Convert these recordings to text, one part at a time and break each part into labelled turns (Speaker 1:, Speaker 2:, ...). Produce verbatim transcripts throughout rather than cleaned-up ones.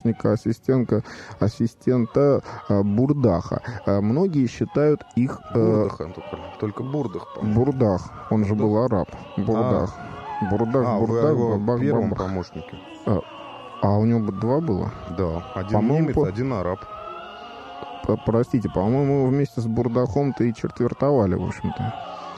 Speaker 1: помощника, ассистента, ассистента э, Бурдаха. Э, многие считают их... Э,
Speaker 2: Бурдах, только, только Бурдах, по-моему.
Speaker 1: Бурдах, он же был араб. Бурдах.
Speaker 2: А,
Speaker 1: Бурдах,
Speaker 2: а
Speaker 1: Бурдах,
Speaker 2: вы его
Speaker 1: бабах,
Speaker 2: первом
Speaker 1: бабах.
Speaker 2: помощнике.
Speaker 1: А, а у него два было?
Speaker 2: Да, один
Speaker 1: По-моему,
Speaker 2: немец,
Speaker 1: по...
Speaker 2: один араб.
Speaker 1: Простите, по-моему, вместе с Бурдахом-то и четвертовали, в общем-то.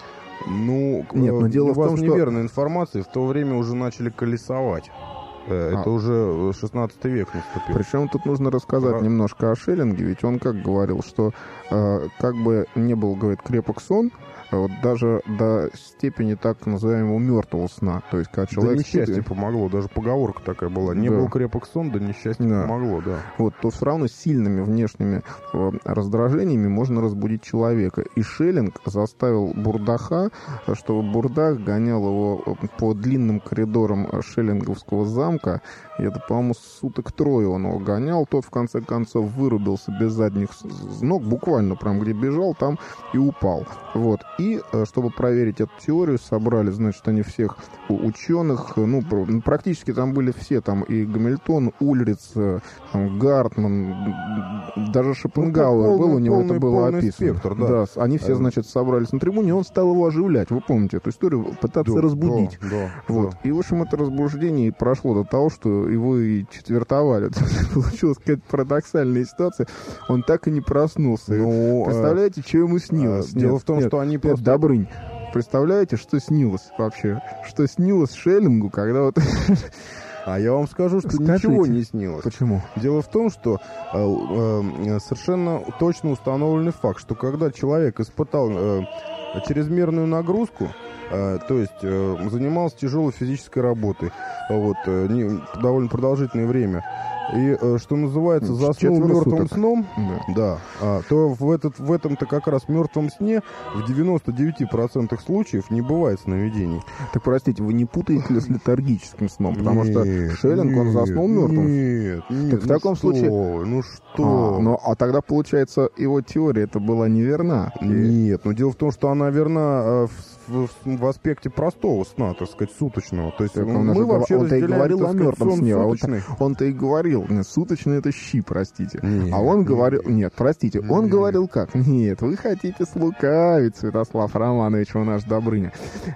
Speaker 2: Ну,
Speaker 1: нет, но дело
Speaker 2: у
Speaker 1: в
Speaker 2: вас
Speaker 1: том, что...
Speaker 2: неверная информация. В то время уже начали колесовать. Это а. уже шестнадцатый век наступил.
Speaker 1: Причем тут нужно рассказать Про... немножко о Шеллинге, ведь он как говорил, что э, как бы не был, говорит, крепок сон, вот даже до степени так называемого мертвого сна. То есть, когда человек...
Speaker 2: Да несчастье спит... помогло, даже поговорка такая была. Не да. был крепок сон, да несчастье да. помогло, да.
Speaker 1: Вот, то все равно сильными внешними э, раздражениями можно разбудить человека. И Шеллинг заставил Бурдаха, чтобы Бурдах гонял его по длинным коридорам Шеллинговского замка. И это, по-моему, суток трое он его гонял. Тот, в конце концов, вырубился без задних ног, буквально прям где бежал, там и упал. Вот. И, чтобы проверить эту теорию, собрали, значит, они всех ученых, ну, практически там были все, там и Гамильтон, Ульриц, там, Гартман, даже Шопенгауэр ну, был, у него полный, это было описано. Спектр, да. Да, они все, значит, собрались на трибуне, и он стал его оживлять. Вы помните эту историю? Пытаться да, разбудить. Да, да, вот. Да. И, в общем, это разбуждение прошло до того, что его и четвертовали. Получилась какая-то парадоксальная ситуация. Он так и не проснулся. Ну, представляете, а... что ему снилось?
Speaker 2: А, дело
Speaker 1: нет,
Speaker 2: в том,
Speaker 1: нет,
Speaker 2: что они
Speaker 1: нет,
Speaker 2: просто...
Speaker 1: Добрынь. Представляете, что снилось вообще? Что снилось Шеллингу, когда вот...
Speaker 2: А я вам скажу, что Скажите, ничего не снилось.
Speaker 1: Почему?
Speaker 2: Дело в том, что э, э, совершенно точно установленный факт, что когда человек испытал э, чрезмерную нагрузку, э, то есть э, занимался тяжелой физической работой, вот, э, не, довольно продолжительное время, и, э, что называется, заснул мертвым суток. сном, да, да а, то в, этот, в этом-то как раз мертвом сне в девяноста девяти процентах случаев не бывает сновидений.
Speaker 1: Так, простите, вы не путаете ли с летаргическим сном? Потому нет, что Шеллинг, он заснул мертвым.
Speaker 2: Нет, нет.
Speaker 1: Так в
Speaker 2: ну
Speaker 1: таком
Speaker 2: что,
Speaker 1: случае...
Speaker 2: Ну что?
Speaker 1: А, ну, а тогда, получается, его теория это была неверна.
Speaker 2: Нет, но дело в том, что она верна э, в, в, в аспекте простого сна, так сказать, суточного. То есть
Speaker 1: так,
Speaker 2: мы
Speaker 1: он
Speaker 2: вообще
Speaker 1: он-то и говорил о мертвом сне.
Speaker 2: А
Speaker 1: он, он-то и говорил, нет, суточный это щи, простите.
Speaker 2: Нет,
Speaker 1: а он
Speaker 2: нет,
Speaker 1: говорил, нет, простите, нет. он говорил как? Нет, вы хотите слукавить, Святослав Романович, у наш Добрыня.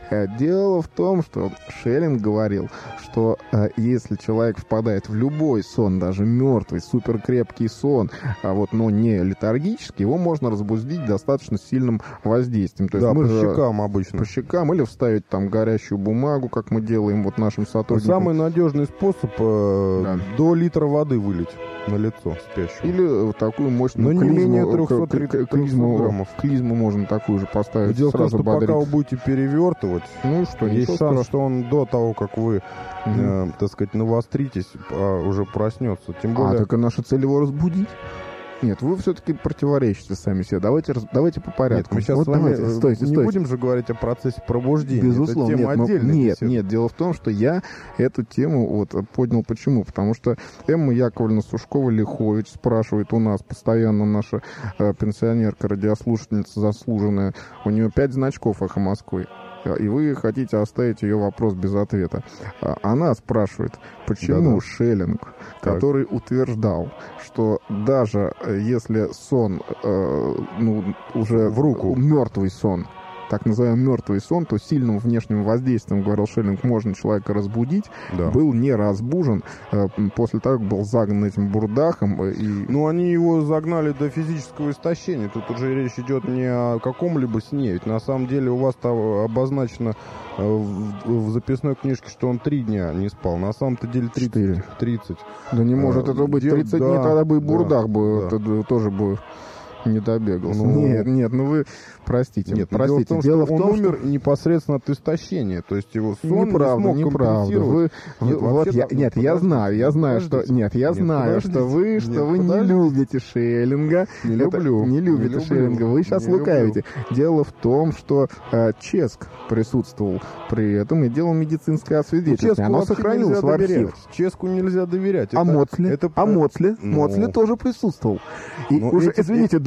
Speaker 1: Дело в том, что Шеллинг говорил, что э, если человек впадает в любой сон, даже мертвый, суперкрепкий сон, а вот, но не летаргический, его можно разбудить достаточно сильным воздействием. То есть
Speaker 2: да,
Speaker 1: мы
Speaker 2: по
Speaker 1: же,
Speaker 2: щекам обычно.
Speaker 1: По щекам или вставить там горящую бумагу, как мы делаем вот нашим сотрудникам.
Speaker 2: Самый надежный способ э, да. до литра воды вылить на лицо спящего.
Speaker 1: Или такую мощную
Speaker 2: но
Speaker 1: клизму,
Speaker 2: не менее трехсот
Speaker 1: клизму,
Speaker 2: граммов.
Speaker 1: Клизму можно такую же поставить.
Speaker 2: Дело в том, что
Speaker 1: бодрить.
Speaker 2: пока вы будете перевертывать,
Speaker 1: ну и что,
Speaker 2: есть шанс,
Speaker 1: страшного.
Speaker 2: что он до того, как вы, угу. э, так сказать, навостритесь, а, уже проснется. Тем более...
Speaker 1: А, так и наша цель его разбудить? Нет, вы все-таки противоречите сами себе. Давайте, давайте по порядку.
Speaker 2: Нет, мы сейчас
Speaker 1: вот
Speaker 2: с вами
Speaker 1: давайте, стойте,
Speaker 2: не
Speaker 1: стойте.
Speaker 2: будем же говорить о процессе пробуждения.
Speaker 1: Безусловно,
Speaker 2: это тема
Speaker 1: нет,
Speaker 2: отдельная.
Speaker 1: Нет,
Speaker 2: беседа.
Speaker 1: нет, дело в том, что я эту тему вот поднял. Почему? Потому что Эмма Яковлевна Сушкова-Лихович спрашивает у нас постоянно, наша э, пенсионерка, радиослушательница заслуженная, у нее пять значков «Эхо Москвы». И вы хотите оставить ее вопрос без ответа. Она спрашивает, почему да-да. Шеллинг, так. который утверждал, что даже если сон, э, ну, уже
Speaker 2: в руку,
Speaker 1: мертвый сон, так называемый мертвый сон, то сильным внешним воздействием, говорил Шеллинг, можно человека разбудить, да. был не разбужен э, после того, как был загнан этим Бурдахом. И...
Speaker 2: Ну, они его загнали до физического истощения. Тут уже речь идет не о каком-либо сне. Ведь на самом деле у вас там обозначено э, в, в записной книжке, что он три дня не спал. На самом-то деле тридцать. тридцать.
Speaker 1: Да не может а, это быть. тридцать да, дней тогда бы и Бурдах да, бы да. Это, тоже бы не добегался. Ну, нет, нет, ну вы... Простите,
Speaker 2: нет,
Speaker 1: простите.
Speaker 2: Дело в том, дело что в том, он умер что... непосредственно от истощения, то есть его сон
Speaker 1: неправда,
Speaker 2: не смог
Speaker 1: неправда. Вы,
Speaker 2: нет,
Speaker 1: вы, вот я, нет, я знаю, я знаю, что нет, я нет, знаю, что вы, что нет, вы подождите. не любите Шеллинга,
Speaker 2: не люблю,
Speaker 1: не любите
Speaker 2: не люблю,
Speaker 1: Шеллинга, вы сейчас лукавите. Люблю. Дело в том, что э, Ческ присутствовал при этом и делал медицинское освидетельствование. Оно сохранилось в архив.
Speaker 2: Ческу нельзя доверять.
Speaker 1: А
Speaker 2: это,
Speaker 1: Моцли,
Speaker 2: это...
Speaker 1: а Моцли,
Speaker 2: ну...
Speaker 1: Моцли тоже присутствовал. И ну, уже, эти... извините,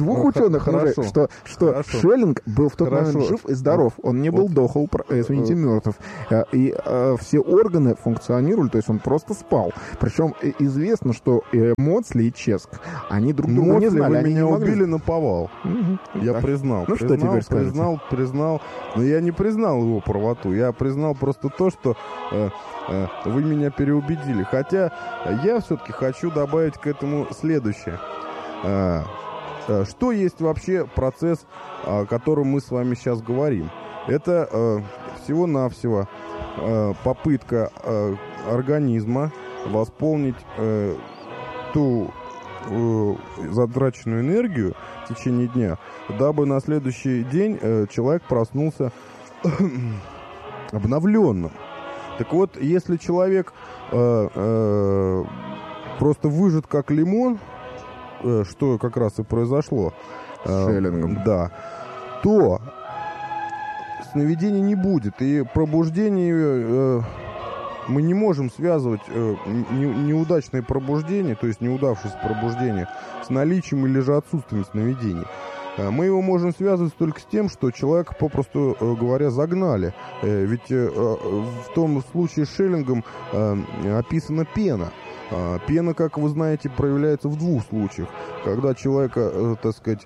Speaker 1: двух ученых,
Speaker 2: хорошо.
Speaker 1: что, что
Speaker 2: Хорошо.
Speaker 1: Шеллинг был в тот
Speaker 2: Хорошо.
Speaker 1: момент жив и здоров. Он не был
Speaker 2: Вот.
Speaker 1: дохл, извините, мертв. И э, все органы функционировали, то есть он просто спал. Причем известно, что э, Моцли и Ческ, они друг друга
Speaker 2: Моцли,
Speaker 1: не знали.
Speaker 2: вы
Speaker 1: Они
Speaker 2: меня
Speaker 1: не могли...
Speaker 2: убили наповал.
Speaker 1: Угу.
Speaker 2: Я
Speaker 1: Так.
Speaker 2: признал.
Speaker 1: Ну,
Speaker 2: признал,
Speaker 1: что теперь скажете?
Speaker 2: Признал, признал. Но я не признал его правоту. Я признал просто то, что э, э, вы меня переубедили. Хотя я все-таки хочу добавить к этому следующее. Э, э, что есть вообще процесс, о котором мы с вами сейчас говорим? Это э, всего-навсего э, попытка э, организма восполнить э, ту э, затраченную энергию в течение дня, дабы на следующий день э, человек проснулся обновленным. Так вот, если человек э, э, просто выжат как лимон, э, что как раз и произошло,
Speaker 1: С Шеллингом.
Speaker 2: э, да, то сновидений не будет. И пробуждение э, мы не можем связывать э, не, неудачное пробуждение, то есть неудавшееся пробуждение, с наличием или же отсутствием сновидений. Э, мы его можем связывать только с тем, что человека, попросту э, говоря, загнали. Э, ведь э, в том случае с Шеллингом э, описана пена. Э, пена, как вы знаете, проявляется в двух случаях. Когда человека, э, так сказать,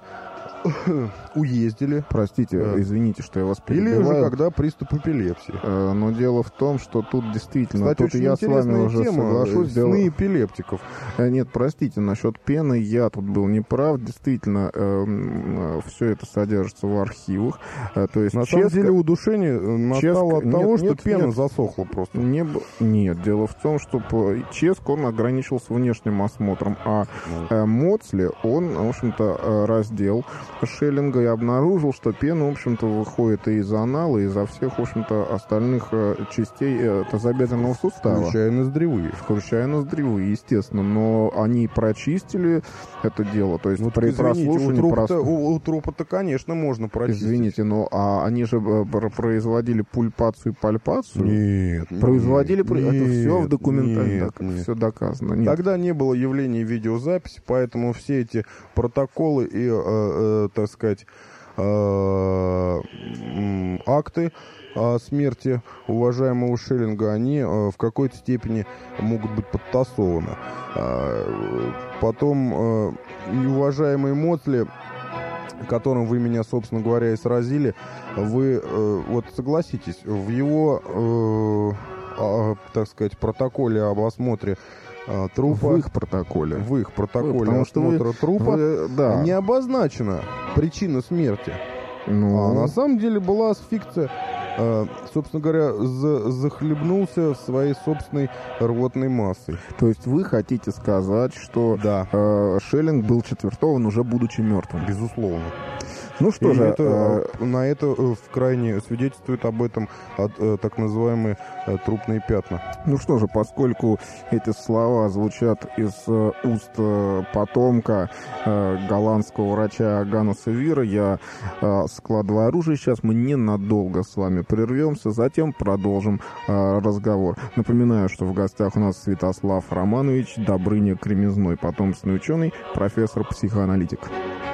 Speaker 2: уездили.
Speaker 1: Простите,
Speaker 2: Да.
Speaker 1: извините, что я вас
Speaker 2: Или
Speaker 1: перебиваю.
Speaker 2: же когда приступ эпилепсии.
Speaker 1: Э, Но дело в том, что тут действительно,
Speaker 2: Кстати,
Speaker 1: тут
Speaker 2: очень
Speaker 1: я с вами
Speaker 2: интересная
Speaker 1: уже
Speaker 2: тема,
Speaker 1: соглашусь.
Speaker 2: сны
Speaker 1: Дело...
Speaker 2: эпилептиков.
Speaker 1: Э, Нет, простите, насчет пены я тут был неправ. Действительно, э, э, все это содержится в архивах. Э, то есть
Speaker 2: На
Speaker 1: Ческа...
Speaker 2: самом деле удушение настало
Speaker 1: Ческа-
Speaker 2: от того,
Speaker 1: нет,
Speaker 2: что
Speaker 1: нет,
Speaker 2: пена
Speaker 1: нет.
Speaker 2: засохла просто.
Speaker 1: Не б- Нет, дело в том, что по- Ческ, он ограничился внешним осмотром, а э, Моцли, он, в общем-то, э, раздел Шеллинга и обнаружил, что пена, в общем-то, выходит и из анала, и изо всех, в общем-то, остальных э, частей э, тазобедренного сустава.
Speaker 2: Включая ноздревые.
Speaker 1: Включая ноздревые, естественно, но они прочистили это дело, то есть
Speaker 2: Ну,
Speaker 1: при
Speaker 2: извините, у
Speaker 1: прослушивании...
Speaker 2: трупа-то,
Speaker 1: прос-
Speaker 2: у, у трупа-то, конечно, можно прочистить.
Speaker 1: Извините, но а они же э, пр- производили пульпацию и пальпацию?
Speaker 2: Нет.
Speaker 1: Производили,
Speaker 2: нет,
Speaker 1: при- это все в
Speaker 2: нет,
Speaker 1: документальном,
Speaker 2: нет,
Speaker 1: так,
Speaker 2: нет.
Speaker 1: все доказано. Нет.
Speaker 2: Тогда не было явления видеозаписи, поэтому все эти протоколы и, э, э, так сказать, э, м, акты о смерти уважаемого Шеллинга, они э, в какой-то степени могут быть подтасованы. Э, потом э, неуважаемый Моцли, которым вы меня, собственно говоря, и сразили, вы э, вот согласитесь, в его, э, э, так сказать, протоколе об осмотре э, трупа,
Speaker 1: В их протоколе.
Speaker 2: в их протоколе
Speaker 1: Потому что вы-
Speaker 2: осмотра трупа
Speaker 1: Вы- да.
Speaker 2: не обозначена причина смерти.
Speaker 1: Ну,
Speaker 2: А на самом деле была асфикция. Э, собственно говоря, за- захлебнулся своей собственной рвотной массой.
Speaker 1: то есть вы хотите сказать, что
Speaker 2: Да,
Speaker 1: э, Шеллинг был четвертован, уже будучи мертвым?
Speaker 2: безусловно.
Speaker 1: Ну что
Speaker 2: И
Speaker 1: же,
Speaker 2: это,
Speaker 1: э,
Speaker 2: э, на это э, в крайне свидетельствует об этом от, э, так называемые э, трупные пятна.
Speaker 1: ну что же, поскольку эти слова звучат из э, уст э, потомка э, голландского врача Ганнеса Вира, я э, складываю оружие. Сейчас мы ненадолго с вами прервемся, затем продолжим э, разговор. Напоминаю, что в гостях у нас Святослав Романович Добрыня Кремезной, потомственный ученый, профессор, психоаналитик.